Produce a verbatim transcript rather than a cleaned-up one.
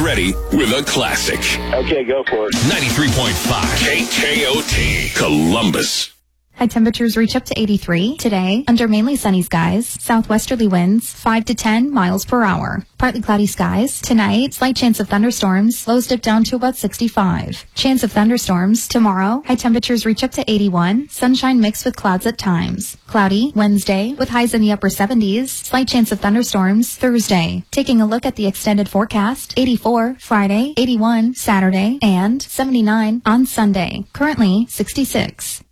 ready with a classic. Okay, go for it. ninety-three point five K K O T, Columbus. High temperatures reach up to eighty-three. Today, under mainly sunny skies, southwesterly winds five to ten miles per hour. Partly cloudy skies. Tonight, slight chance of thunderstorms. Lows dip down to about sixty-five. Chance of thunderstorms. Tomorrow, high temperatures reach up to eighty-one. Sunshine mixed with clouds at times. Cloudy Wednesday with highs in the upper seventies. Slight chance of thunderstorms Thursday. Taking a look at the extended forecast. eighty-four Friday, eighty-one Saturday, and seventy-nine on Sunday. Currently, sixty-six.